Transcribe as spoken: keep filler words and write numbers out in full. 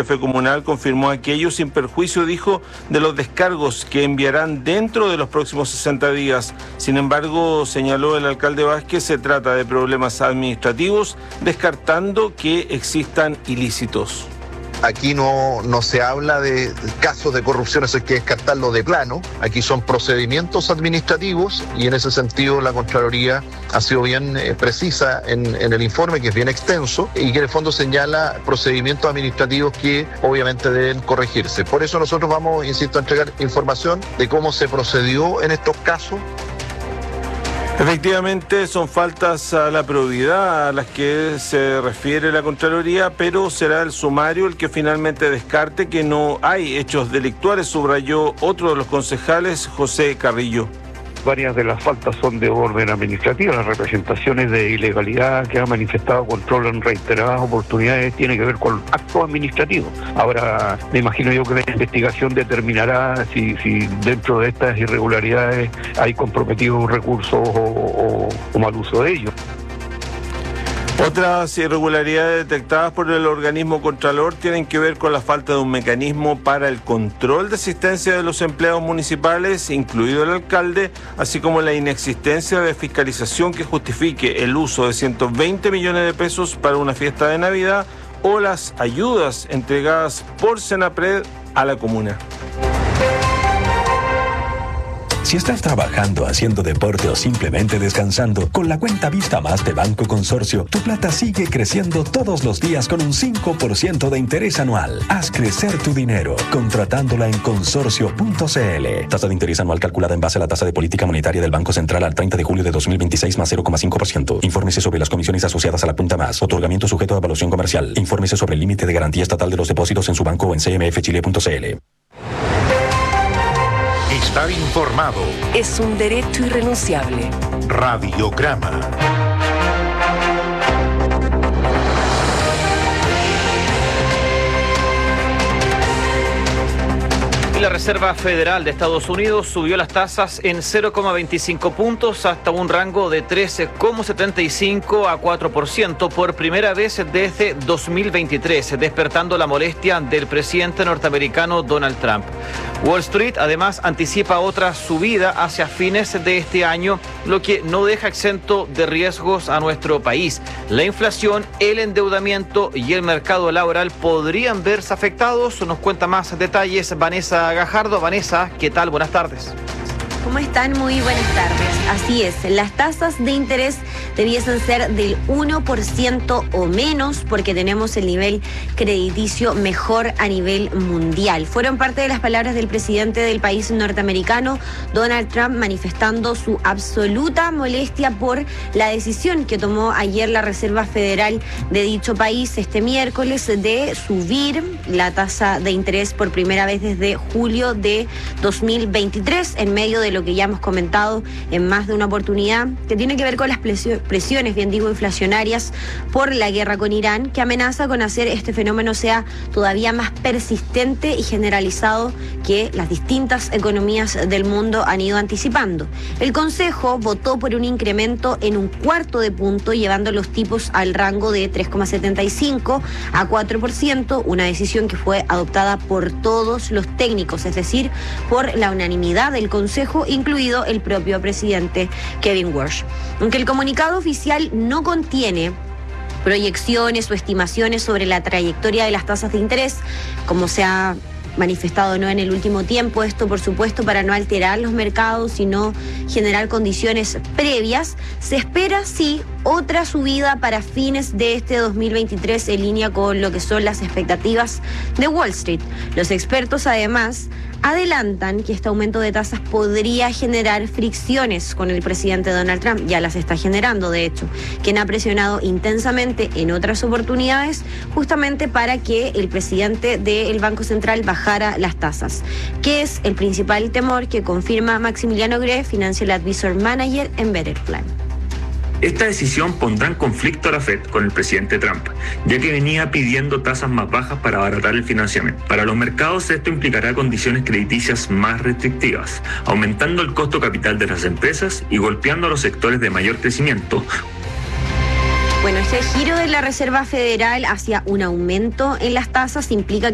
jefe comunal confirmó aquello sin perjuicio, dijo, de los descargos que enviarán dentro de los próximos sesenta días. Sin embargo, señaló el alcalde Vázquez, se trata de problemas administrativos, descartando que existan ilícitos. Aquí no, no se habla de casos de corrupción, eso hay que descartarlo de plano. Aquí son procedimientos administrativos y en ese sentido la Contraloría ha sido bien eh, precisa en, en el informe, que es bien extenso y que en el fondo señala procedimientos administrativos que obviamente deben corregirse. Por eso nosotros vamos, insisto, a entregar información de cómo se procedió en estos casos. Efectivamente, son faltas a la probidad a las que se refiere la Contraloría, pero será el sumario el que finalmente descarte que no hay hechos delictuales, subrayó otro de los concejales, José Carrillo. Varias de las faltas son de orden administrativo, las representaciones de ilegalidad que ha manifestado control en reiteradas oportunidades tiene que ver con actos administrativos. Ahora, me imagino yo que la investigación determinará si, si dentro de estas irregularidades hay comprometidos recursos o, o, o mal uso de ellos. Otras irregularidades detectadas por el organismo Contralor tienen que ver con la falta de un mecanismo para el control de asistencia de los empleados municipales, incluido el alcalde, así como la inexistencia de fiscalización que justifique el uso de ciento veinte millones de pesos para una fiesta de Navidad o las ayudas entregadas por Senapred a la comuna. Si estás trabajando, haciendo deporte o simplemente descansando, con la cuenta Vista Más de Banco Consorcio, tu plata sigue creciendo todos los días con un cinco por ciento de interés anual. Haz crecer tu dinero contratándola en consorcio punto c l. Tasa de interés anual calculada en base a la tasa de política monetaria del Banco Central al treinta de julio de dos mil veintiséis más cero coma cinco por ciento. Infórmese sobre las comisiones asociadas a la cuenta Más. Otorgamiento sujeto a evaluación comercial. Infórmese sobre el límite de garantía estatal de los depósitos en su banco o en c m f chile punto c l. Estar informado es un derecho irrenunciable. Radiograma. La Reserva Federal de Estados Unidos subió las tasas en cero coma veinticinco puntos hasta un rango de trece coma setenta y cinco a cuatro por ciento por primera vez desde dos mil veintitrés, despertando la molestia del presidente norteamericano Donald Trump. Wall Street además anticipa otra subida hacia fines de este año, lo que no deja exento de riesgos a nuestro país. La inflación, el endeudamiento y el mercado laboral podrían verse afectados. Nos cuenta más detalles Vanessa Gajardo. Vanessa, ¿qué tal? Buenas tardes. ¿Cómo están? Muy buenas tardes. Así es, las tasas de interés debiesen ser del uno por ciento o menos porque tenemos el nivel crediticio mejor a nivel mundial. Fueron parte de las palabras del presidente del país norteamericano, Donald Trump, manifestando su absoluta molestia por la decisión que tomó ayer la Reserva Federal de dicho país este miércoles de subir la tasa de interés por primera vez desde julio de dos mil veintitrés en medio de lo que ya hemos comentado en más de una oportunidad, que tiene que ver con las presiones, bien digo, inflacionarias por la guerra con Irán, que amenaza con hacer este fenómeno sea todavía más persistente y generalizado que las distintas economías del mundo han ido anticipando. El Consejo votó por un incremento en un cuarto de punto, llevando los tipos al rango de tres coma setenta y cinco a cuatro por ciento, una decisión que fue adoptada por todos los técnicos, es decir, por la unanimidad del Consejo, incluido el propio presidente Kevin Warsh. Aunque el comunicado oficial no contiene proyecciones o estimaciones sobre la trayectoria de las tasas de interés, como se ha manifestado no en el último tiempo, esto por supuesto para no alterar los mercados, sino generar condiciones previas, se espera sí otra subida para fines de este dos mil veintitrés en línea con lo que son las expectativas de Wall Street. Los expertos además adelantan que este aumento de tasas podría generar fricciones con el presidente Donald Trump, ya las está generando de hecho, quien ha presionado intensamente en otras oportunidades justamente para que el presidente del Banco Central bajara las tasas, que es el principal temor que confirma Maximiliano Gre, Financial Advisor Manager en Betterplan. Esta decisión pondrá en conflicto a la Fed con el presidente Trump, ya que venía pidiendo tasas más bajas para abaratar el financiamiento. Para los mercados esto implicará condiciones crediticias más restrictivas, aumentando el costo capital de las empresas y golpeando a los sectores de mayor crecimiento. Bueno, este giro de la Reserva Federal hacia un aumento en las tasas implica